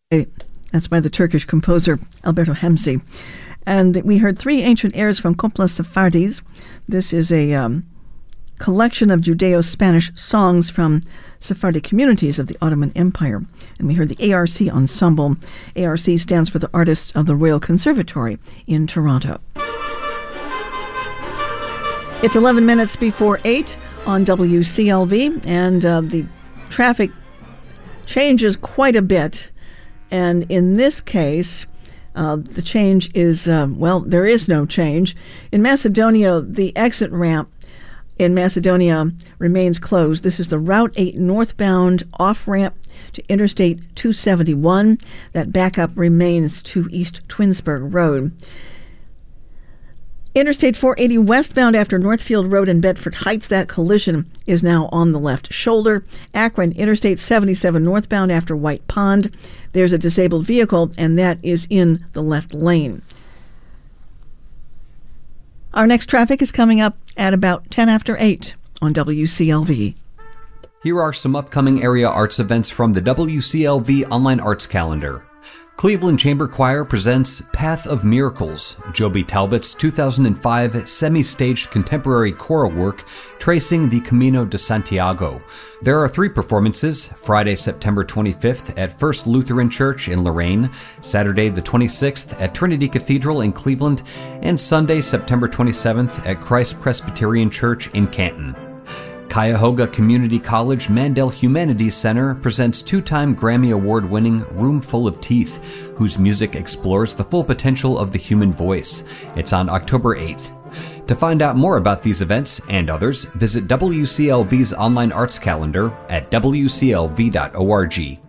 That's by the Turkish composer Alberto Hemzi. And we heard three ancient airs from Coplas Sephardis. This is a collection of Judeo-Spanish songs from Sephardi communities of the Ottoman Empire. And we heard the ARC Ensemble. ARC stands for the Artists of the Royal Conservatory in Toronto. It's 11 minutes before 8 on WCLV, and the traffic changes quite a bit. And in this case, the change is, there is no change. In Macedonia, the exit ramp in Macedonia remains closed. This is the Route 8 northbound off-ramp to Interstate 271. That backup remains to East Twinsburg Road. Interstate 480 westbound after Northfield Road in Bedford Heights, that collision is now on the left shoulder. Akron Interstate 77 northbound after White Pond, there's a disabled vehicle, and that is in the left lane. Our next traffic is coming up at about 10 after 8 on WCLV. Here are some upcoming area arts events from the WCLV Online Arts Calendar. Cleveland Chamber Choir presents Path of Miracles, Joby Talbot's 2005 semi-staged contemporary choral work tracing the Camino de Santiago. There are 3 performances, Friday, September 25th at First Lutheran Church in Lorain, Saturday the 26th at Trinity Cathedral in Cleveland, and Sunday, September 27th at Christ Presbyterian Church in Canton. Cuyahoga Community College Mandel Humanities Center presents 2-time Grammy Award-winning Room Full of Teeth, whose music explores the full potential of the human voice. It's on October 8th. To find out more about these events and others, visit WCLV's online arts calendar at wclv.org.